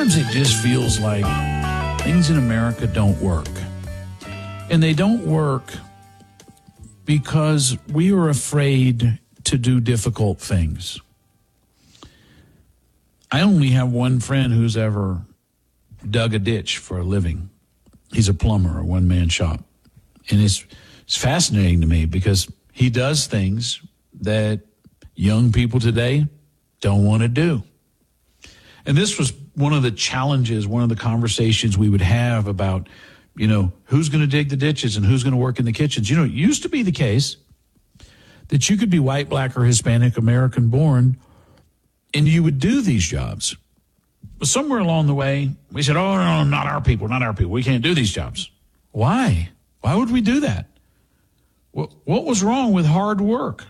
Sometimes it just feels like things in America don't work. And they don't work because we are afraid to do difficult things. I only have one friend who's ever dug a ditch for a living. He's a plumber, a one-man shop. And it's fascinating to me because he does things that young people today don't want to do. And this was one of the challenges, one of the conversations we would have about, who's going to dig the ditches and who's going to work in the kitchens. It used to be the case that you could be white, black, or Hispanic American born, and you would do these jobs. But somewhere along the way, we said, oh, no, not our people. We can't do these jobs. Why? Why would we do that? What was wrong with hard work?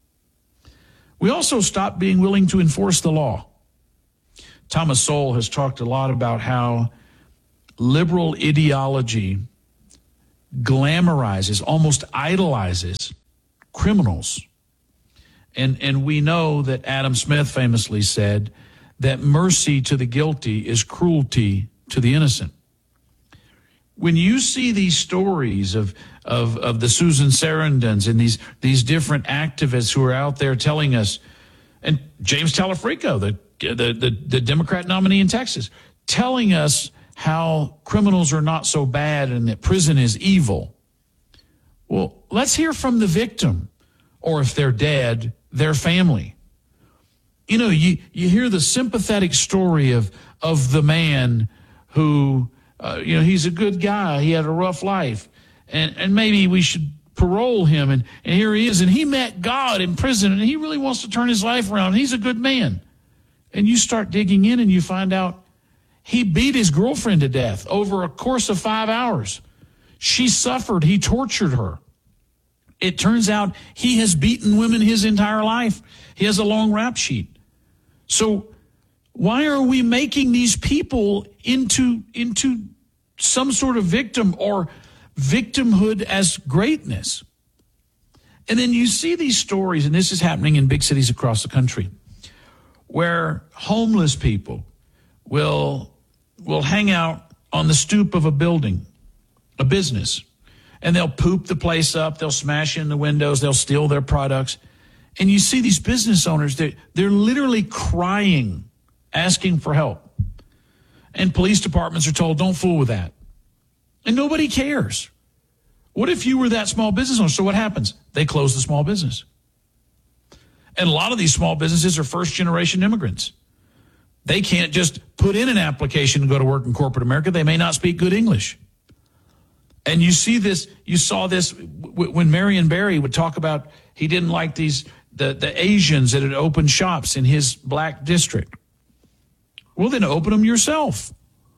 We also stopped being willing to enforce the law. Thomas Sowell has talked a lot about how liberal ideology glamorizes, almost idolizes criminals. And we know that Adam Smith famously said that mercy to the guilty is cruelty to the innocent. When you see these stories of the Susan Sarandons and these different activists who are out there telling us, and James Talafrico, the Democrat nominee in Texas, telling us how criminals are not so bad and that prison is evil. Well, let's hear from the victim, or if they're dead, their family. You hear the sympathetic story of the man who, he's a good guy. He had a rough life, and maybe we should parole him. And here he is, and he met God in prison, and he really wants to turn his life around. He's a good man. And you start digging in, and you find out he beat his girlfriend to death over a course of 5 hours. She suffered. He tortured her. It turns out he has beaten women his entire life. He has a long rap sheet. So why are we making these people into some sort of victim, or victimhood as greatness? And then you see these stories, and this is happening in big cities across the country, where homeless people will hang out on the stoop of a building, a business, and they'll poop the place up, they'll smash in the windows, they'll steal their products. And you see these business owners, they're literally crying, asking for help. And police departments are told, don't fool with that. And nobody cares. What if you were that small business owner? So what happens? They close the small business. And a lot of these small businesses are first-generation immigrants. They can't just put in an application to go to work in corporate America. They may not speak good English. And you saw this when Marion Barry would talk about he didn't like the Asians that had opened shops in his black district. Well, then open them yourself.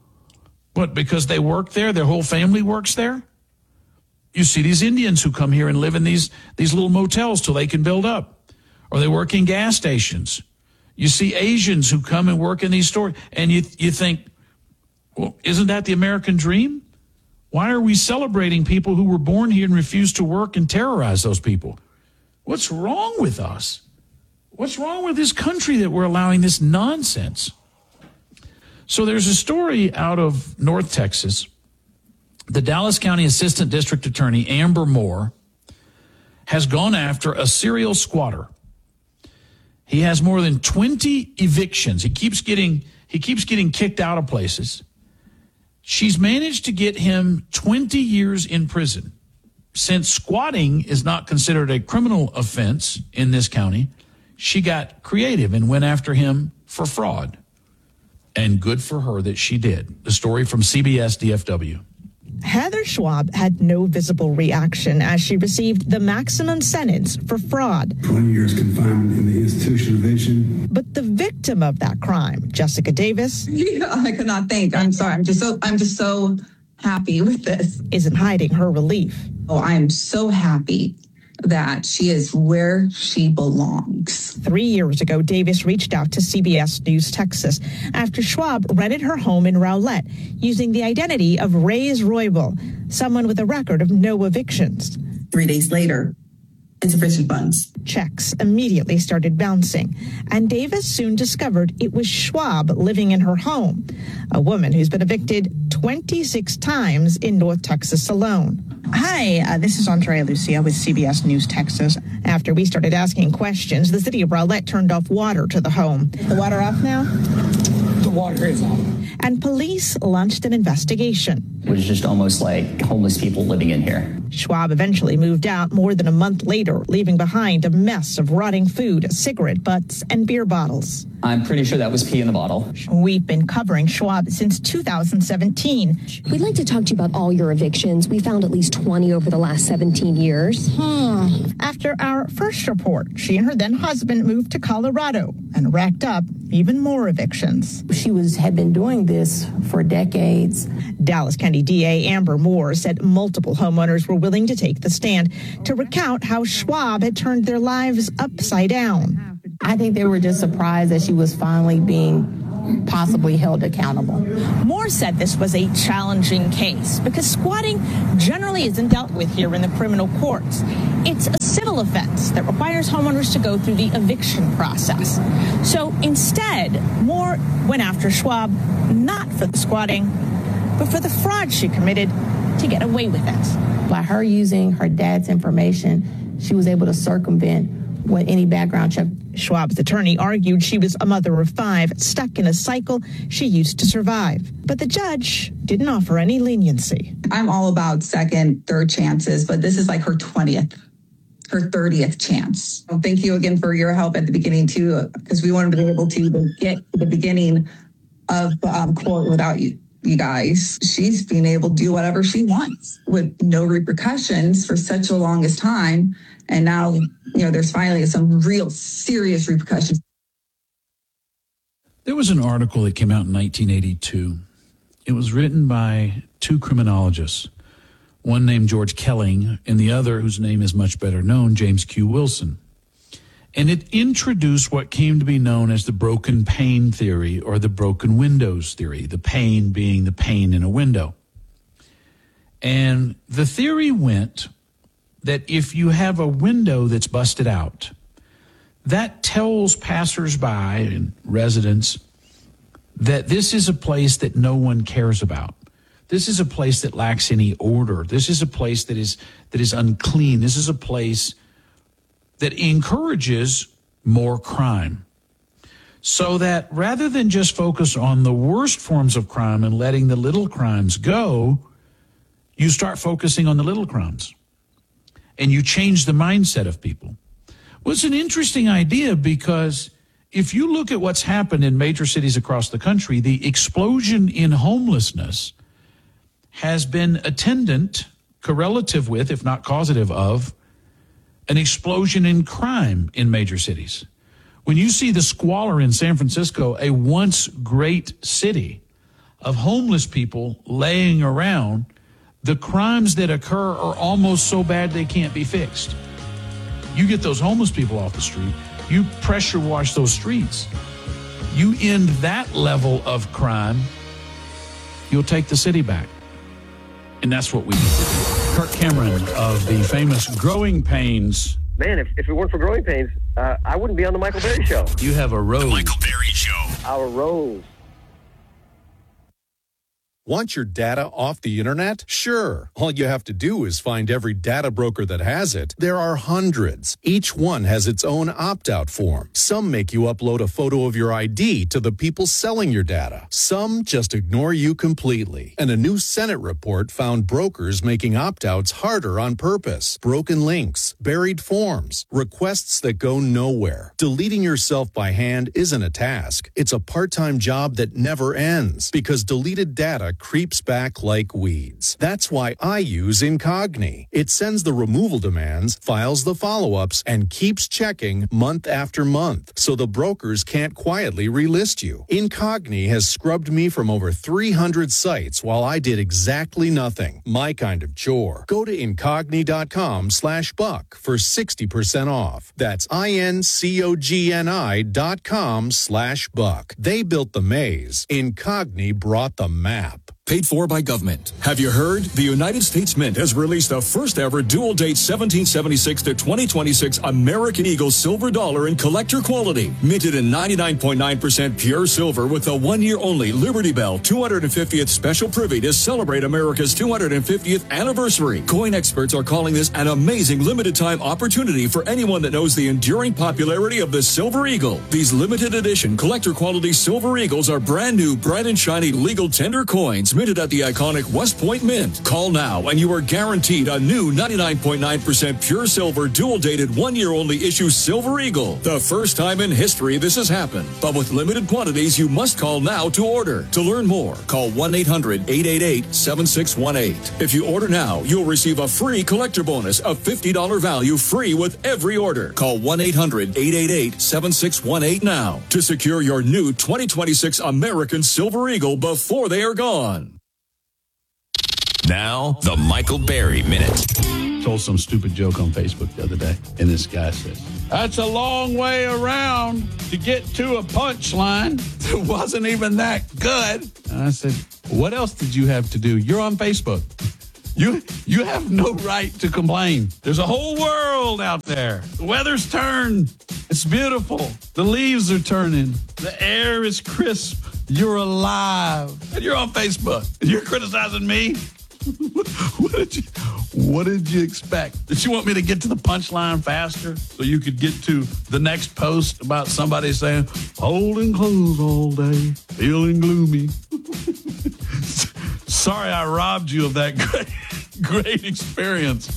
What, because they work there, their whole family works there? You see these Indians who come here and live in these little motels till they can build up. Or they work in gas stations. You see Asians who come and work in these stores, and you think, well, isn't that the American dream? Why are we celebrating people who were born here and refuse to work and terrorize those people? What's wrong with us? What's wrong with this country that we're allowing this nonsense? So there's a story out of North Texas. The Dallas County Assistant District Attorney, Amber Moore, has gone after a serial squatter. He has more than 20 evictions. He keeps getting kicked out of places. She's managed to get him 20 years in prison. Since squatting is not considered a criminal offense in this county, she got creative and went after him for fraud. And good for her that she did. The story from CBS DFW. Heather Schwab had no visible reaction as she received the maximum sentence for fraud. 20 years confinement in the institution of eviction. But the victim of that crime, Jessica Davis, I could not think. I'm sorry. I'm just so happy with this. Isn't hiding her relief. Oh, I am so happy that she is where she belongs. 3 years ago, Davis reached out to CBS News Texas after Schwab rented her home in Rowlett using the identity of Reyes Roybal, someone with a record of no evictions. 3 days later, insufficient funds. Checks immediately started bouncing, and Davis soon discovered it was Schwab living in her home, a woman who's been evicted 26 times in North Texas alone. Hi, this is Andrea Lucia with CBS News Texas. After we started asking questions, the city of Rowlett turned off water to the home. The water off now? The water is off. And police launched an investigation. It was just almost like homeless people living in here. Schwab eventually moved out more than a month later, leaving behind a mess of rotting food, cigarette butts, and beer bottles. I'm pretty sure that was pee in the bottle. We've been covering Schwab since 2017. We'd like to talk to you about all your evictions. We found at least 20 over the last 17 years. After our first report, she and her then husband moved to Colorado and racked up even more evictions. She had been doing this for decades. Dallas County DA Amber Moore said multiple homeowners were willing to take the stand to recount how Schwab had turned their lives upside down. I think they were just surprised that she was finally being possibly held accountable. Moore said this was a challenging case because squatting generally isn't dealt with here in the criminal courts. It's a civil offense that requires homeowners to go through the eviction process. So instead, Moore went after Schwab not for the squatting, but for the fraud she committed to get away with it. By her using her dad's information, she was able to circumvent what any background check. Schwab's attorney argued she was a mother of 5, stuck in a cycle she used to survive. But the judge didn't offer any leniency. I'm all about second, third chances, but this is like her 20th, her 30th chance. Thank you again for your help at the beginning, too, because we wanted to be able to get to the beginning of court without you guys. She's been able to do whatever she wants with no repercussions for such a longest time. And now, there's finally some real serious repercussions. There was an article that came out in 1982. It was written by 2 criminologists, one named George Kelling and the other, whose name is much better known, James Q. Wilson. And it introduced what came to be known as the broken pane theory or the broken windows theory, the pane being the pane in a window. And the theory went that if you have a window that's busted out, that tells passersby and residents that this is a place that no one cares about. This is a place that lacks any order. This is a place that is unclean. This is a place that encourages more crime. So that rather than just focus on the worst forms of crime and letting the little crimes go, you start focusing on the little crimes. And you change the mindset of people. Well, it's an interesting idea because if you look at what's happened in major cities across the country, the explosion in homelessness has been attendant, correlative with, if not causative of, an explosion in crime in major cities. When you see the squalor in San Francisco, a once great city of homeless people laying around, the crimes that occur are almost so bad they can't be fixed. You get those homeless people off the street, you pressure wash those streets, you end that level of crime, you'll take the city back. And that's what we need. Kirk Cameron of the famous Growing Pains. Man, if it weren't for Growing Pains, I wouldn't be on the Michael Berry Show. You have a rose. The Michael Berry Show. Our rose. Want your data off the internet? Sure. All you have to do is find every data broker that has it. There are hundreds. Each one has its own opt-out form. Some make you upload a photo of your ID to the people selling your data. Some just ignore you completely. And a new Senate report found brokers making opt-outs harder on purpose. Broken links, buried forms, requests that go nowhere. Deleting yourself by hand isn't a task. It's a part-time job that never ends because deleted data creeps back like weeds. That's why I use Incogni. It sends the removal demands, files the follow-ups, and keeps checking month after month, so the brokers can't quietly relist you. Incogni has scrubbed me from over 300 sites while I did exactly nothing. My kind of chore. Go to Incogni.com/buck for 60% off. That's INCOGNI.com/buck. They built the maze. Incogni brought the map. Paid for by government. Have you heard? The United States Mint has released the first ever dual date 1776 to 2026 American Eagle silver dollar in collector quality. Minted in 99.9% pure silver with the 1 year only Liberty Bell 250th special privy to celebrate America's 250th anniversary. Coin experts are calling this an amazing limited time opportunity for anyone that knows the enduring popularity of the Silver Eagle. These limited edition collector quality Silver Eagles are brand new, bright and shiny legal tender coins minted at the iconic West Point Mint. Call now and you are guaranteed a new 99.9% pure silver dual dated 1 year only issue Silver Eagle. The first time in history this has happened. But with limited quantities, you must call now to order. To learn more, call 1-800-888-7618. If you order now, you'll receive a free collector bonus of $50 value free with every order. Call 1-800-888-7618 now to secure your new 2026 American Silver Eagle before they are gone. Now, the Michael Berry Minute. Told some stupid joke on Facebook the other day, and this guy says, "That's a long way around to get to a punchline. It wasn't even that good." And I said, "What else did you have to do? You're on Facebook. You have no right to complain. There's a whole world out there. The weather's turned. It's beautiful. The leaves are turning. The air is crisp. You're alive. And you're on Facebook. And you're criticizing me? What did you expect? Did you want me to get to the punchline faster so you could get to the next post about somebody saying, holding clothes all day, feeling gloomy? Sorry I robbed you of that great experience.